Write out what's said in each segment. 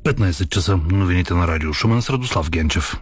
15 часа. Новините на Радио Шумен с Радослав Генчев.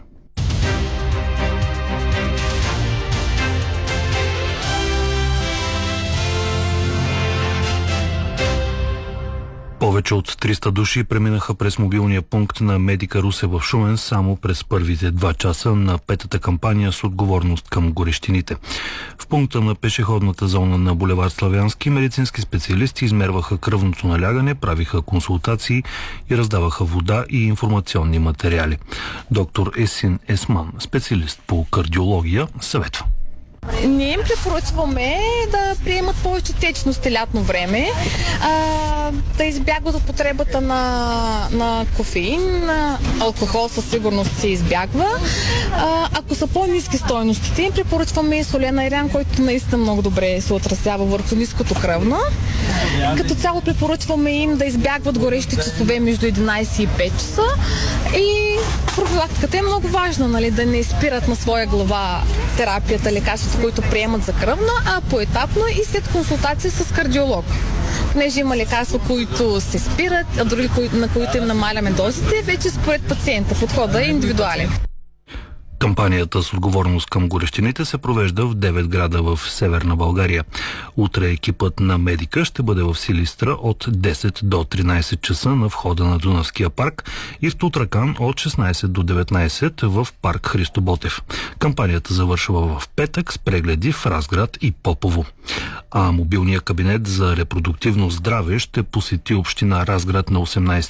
Повече от 300 души преминаха през мобилния пункт на Медика Русе в Шумен само през първите 2 часа на петата кампания с отговорност към горещините. В пункта на пешеходната зона на булевард Славянски медицински специалисти измерваха кръвното налягане, правиха консултации и раздаваха вода и информационни материали. Доктор Есин Есман, специалист по кардиология, съветва. Ние им препоръчваме да приемат повече течности лятно време, да избягват употребата на кофеин, алкохол със сигурност се избягва. Ако са по-ниски стойностите, им препоръчваме солен айран, който наистина много добре се отразява върху ниското кръвно. Като цяло препоръчваме им да избягват горещи часове между 11 и 5 часа и профилактиката е много важна, нали, да не спират на своя глава терапията, лекарствата, които приемат за кръвна, а поетапно и след консултация с кардиолог. Понеже има лекарства, които се спират, а други, на които им намаляме дозите, вече според пациента. Подходът е индивидуален. Кампанията с отговорност към горещините се провежда в 9 града в Северна България. Утре екипът на Медика ще бъде в Силистра от 10 до 13 часа на входа на Дунавския парк и в Тутракан от 16 до 19 в парк Христо Ботев. Кампанията завършва в петък с прегледи в Разград и Попово. А мобилният кабинет за репродуктивно здраве ще посети община Разград на 18